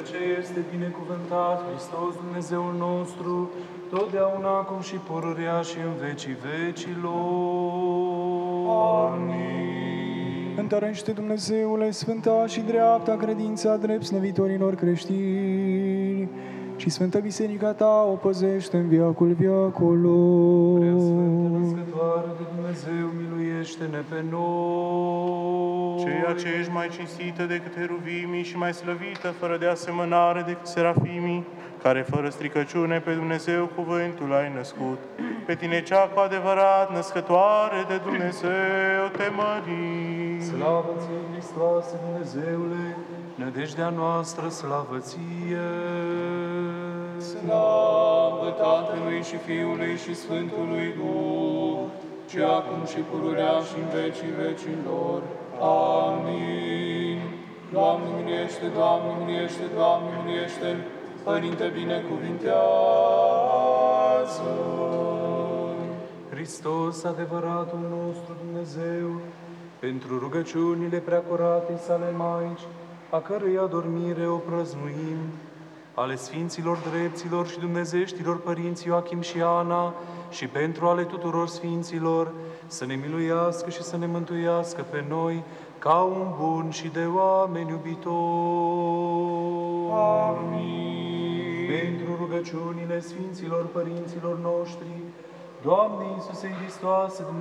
ce este binecuvântat Hristos Dumnezeul nostru, totdeauna, acum și pururea și în vecii vecilor. Amin. Întărește, Dumnezeule, sfânta și dreapta credința drept slăvitorilor creștini și Sfântă Biserica ta o păzește în veacul veacolor. Preasfântă Născătoare de Dumnezeu, miluiește-ne pe noi. Ceea ce ești mai cinstită decât heruvimii și mai slăvită, fără de asemănare decât serafimii, care fără stricăciune pe Dumnezeu cuvântul ai născut. Pe tine cea cu adevărat născătoare de Dumnezeu te mărim. Slavă ție, Hristoase, Dumnezeule, nădejdea noastră, slavă ție! Slavă Tatălui și Fiului și Sfântului Duh, și acum și pururea și în vecii vecilor. Amin. Doamne miluiește, Doamne miluiește, Doamne miluiește, Părinte binecuvintează. Hristos, adevăratul nostru Dumnezeu, pentru rugăciunile preacuratei sale Maici, a cărei adormire o prăznuim, ale Sfinților Drepților și Dumnezeștilor Părinți Ioachim și Ana, și pentru ale tuturor Sfinților, să ne miluiască și să ne mântuiască pe noi, ca un bun și de oameni iubitor. Amin. Pentru rugăciunile Sfinților Părinților noștri, Doamne Iisuse Hristoase,